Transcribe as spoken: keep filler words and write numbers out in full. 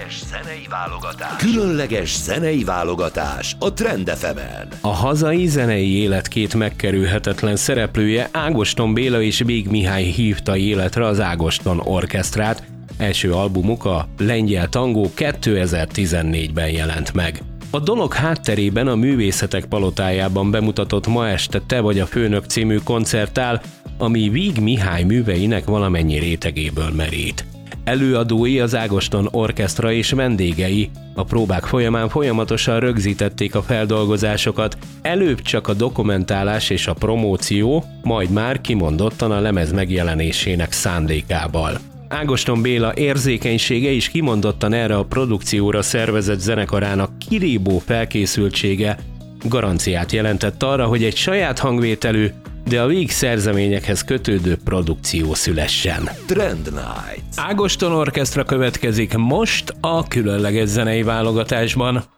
Különleges zenei válogatás. Különleges zenei válogatás a Trend ef emen. A hazai zenei élet két megkerülhetetlen szereplője, Ágoston Béla és Vég Mihály hívta életre az Ágoston Orchestrát. Első albumuk, a Lengyel Tangó kétezer-tizennégyben jelent meg. A dolog hátterében a Művészetek Palotájában bemutatott Ma este te vagy a főnök című koncert áll, ami Vég Mihály műveinek valamennyi rétegéből merít. Előadói az Ágoston Orchestra és vendégei. A próbák folyamán folyamatosan rögzítették a feldolgozásokat, előbb csak a dokumentálás és a promóció, majd már kimondottan a lemez megjelenésének szándékával. Ágoston Béla érzékenysége is kimondottan erre a produkcióra szervezett zenekarának kirívó felkészültsége garanciát jelentett arra, hogy egy saját hangvételű, de a Vég szerzeményekhez kötődő produkció szülessen. Trend Night. Ágoston Orchestra következik most a különleges zenei válogatásban.